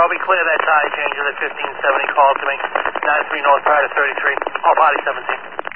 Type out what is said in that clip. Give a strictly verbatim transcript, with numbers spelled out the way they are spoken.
Roby, clear that tire change with a fifteen seventy call to me. nine three North Pride of thirty-three. Oh, body seventeen.